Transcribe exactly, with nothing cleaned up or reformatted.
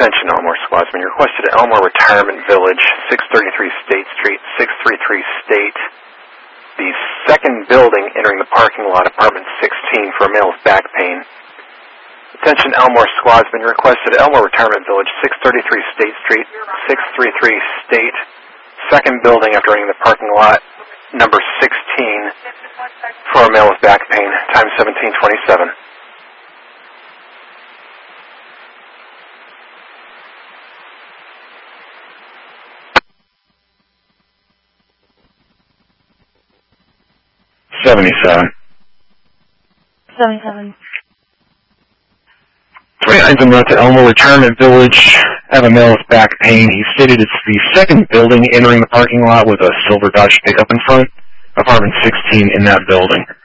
Attention Elmore Squadsman, you're requested at Elmore Retirement Village, six thirty-three State Street, six thirty-three State. The second building entering the parking lot, apartment sixteen, for a male with back pain. Attention Elmore Squadsman, you're requested at Elmore Retirement Village, six thirty-three State Street, six thirty-three State. Second building after entering the parking lot, number sixteen, for a male with back pain. Time seventeen twenty-seven. seventy-seven. seventy-seven. twenty-nine Zamora to Elmore Retirement Village. I have a male with back pain. He stated it's the second building entering the parking lot with a silver Dodge pickup in front. Apartment sixteen in that building.